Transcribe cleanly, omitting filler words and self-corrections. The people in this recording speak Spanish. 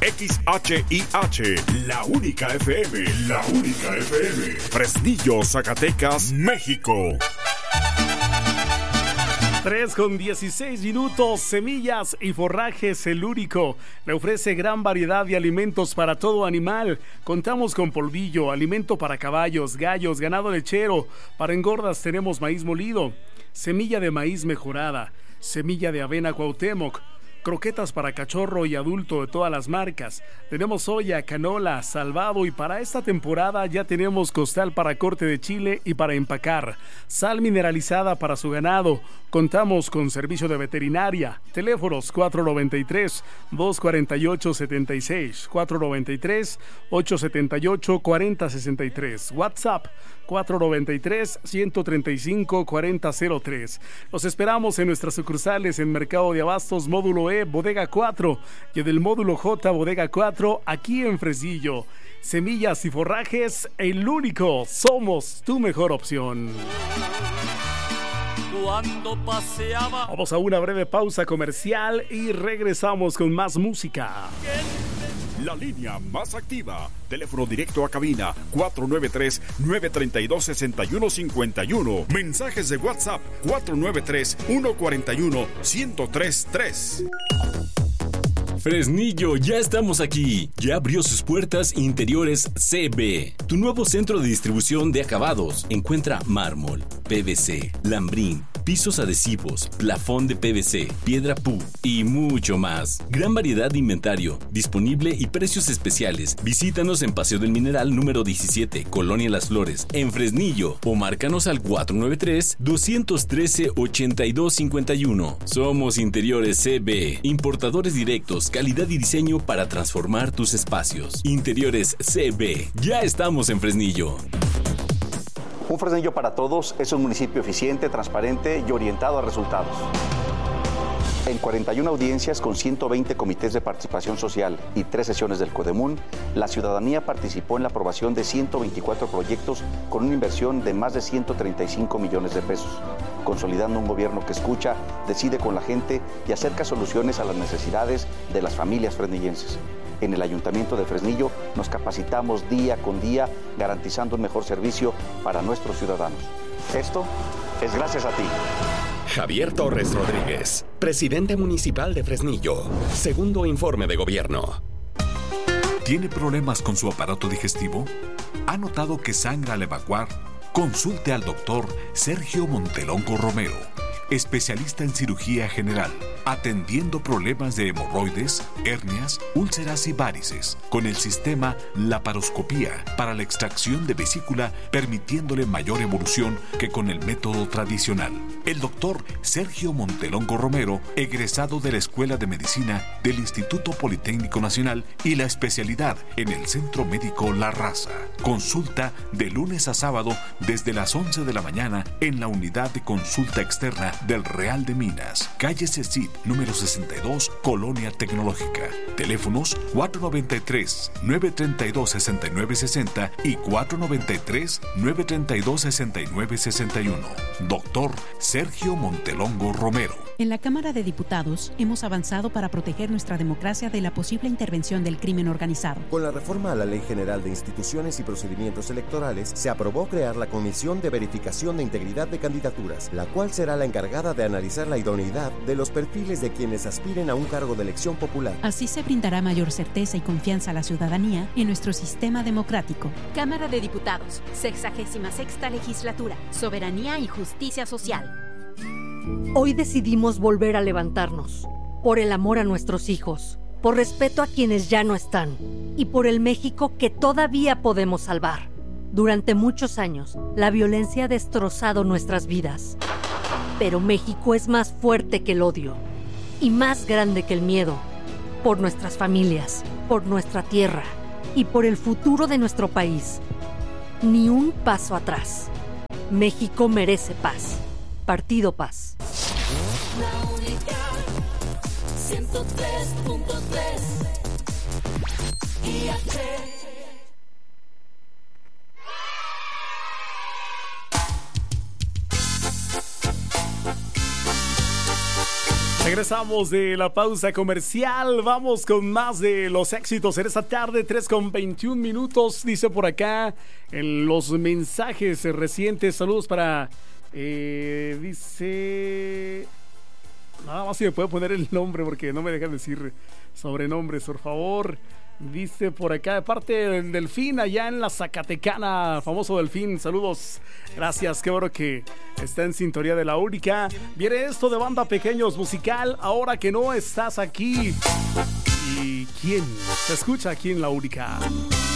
XHIH, la única FM, la única FM. Fresnillo, Zacatecas, México. 3:16. Semillas y Forrajes El Único le ofrece gran variedad de alimentos para todo animal. Contamos con polvillo, alimento para caballos, gallos, ganado lechero. Para engordas tenemos maíz molido, semilla de maíz mejorada, semilla de avena Cuauhtémoc, croquetas para cachorro y adulto de todas las marcas. Tenemos soya, canola, salvado, y para esta temporada ya tenemos costal para corte de chile y para empacar, sal mineralizada para su ganado. Contamos con servicio de veterinaria. Teléfonos 493-248-76, 493-878-4063. WhatsApp 493-135-4003. Los esperamos en nuestras sucursales en Mercado de Abastos, Módulo E, Bodega 4, y en el Módulo J, Bodega 4, aquí en Fresnillo. Semillas y Forrajes El Único. Somos tu mejor opción. Cuando paseaba. Vamos a una breve pausa comercial y regresamos con más música. La línea más activa. Teléfono directo a cabina 493-932-6151. Mensajes de WhatsApp 493-141-1033. Fresnillo, ya estamos aquí. Ya abrió sus puertas Interiores CB, tu nuevo centro de distribución de acabados. Encuentra mármol, PVC, lambrín, pisos adhesivos, plafón de PVC, piedra PU y mucho más. Gran variedad de inventario disponible y precios especiales. Visítanos en Paseo del Mineral número 17, Colonia Las Flores, en Fresnillo, o márcanos al 493-213-8251. Somos Interiores CB, importadores directos, calidad y diseño para transformar tus espacios. Interiores CB, ya estamos en Fresnillo. Un Fresnillo para Todos es un municipio eficiente, transparente y orientado a resultados. En 41 audiencias con 120 comités de participación social y 3 sesiones del CODEMUN, la ciudadanía participó en la aprobación de 124 proyectos con una inversión de más de 135 millones de pesos, consolidando un gobierno que escucha, decide con la gente y acerca soluciones a las necesidades de las familias fresnillenses. En el Ayuntamiento de Fresnillo nos capacitamos día con día, garantizando un mejor servicio para nuestros ciudadanos. Esto es gracias a ti. Javier Torres Rodríguez, presidente municipal de Fresnillo. Segundo informe de gobierno. ¿Tiene problemas con su aparato digestivo? ¿Ha notado que sangra al evacuar? Consulte al doctor Sergio Montelongo Romero, especialista en cirugía general, atendiendo problemas de hemorroides, hernias, úlceras y varices, con el sistema laparoscopía para la extracción de vesícula, permitiéndole mayor evolución que con el método tradicional. El doctor Sergio Montelongo Romero, egresado de la Escuela de Medicina del Instituto Politécnico Nacional y la especialidad en el Centro Médico La Raza. Consulta de lunes a sábado desde las 11 de la mañana en la unidad de consulta externa del Real de Minas, calle Cecit, número 62, Colonia Tecnológica. Teléfonos 493-932-6960 y 493-932-6961. Doctor Sergio Montelongo Romero. En la Cámara de Diputados hemos avanzado para proteger nuestra democracia de la posible intervención del crimen organizado. Con la reforma a la Ley General de Instituciones y Procedimientos Electorales, se aprobó crear la Comisión de Verificación de Integridad de Candidaturas, la cual será la encargada de analizar la idoneidad de los perfiles de quienes aspiren a un cargo de elección popular. Así se brindará mayor certeza y confianza a la ciudadanía en nuestro sistema democrático. Cámara de Diputados, 66ª Legislatura, Soberanía y Justicia Social. Hoy decidimos volver a levantarnos, por el amor a nuestros hijos, por respeto a quienes ya no están y por el México que todavía podemos salvar. Durante muchos años, la violencia ha destrozado nuestras vidas, pero México es más fuerte que el odio y más grande que el miedo, por nuestras familias, por nuestra tierra y por el futuro de nuestro país. Ni un paso atrás. México merece paz. Partido Paz. La única 103.3 IH. Regresamos de la pausa comercial. Vamos con más de los éxitos en esta tarde. 3:21. Dice por acá en los mensajes recientes. Saludos para... dice... Nada más si me puede poner el nombre porque no me dejan decir sobrenombres, por favor. Dice por acá, de parte del Delfín, allá en la Zacatecana, famoso Delfín, saludos, gracias, qué bueno que está en sintonía de La Única. Viene esto de Banda Pequeños musical, ahora que no estás aquí. ¿Y quién se escucha aquí en La Única?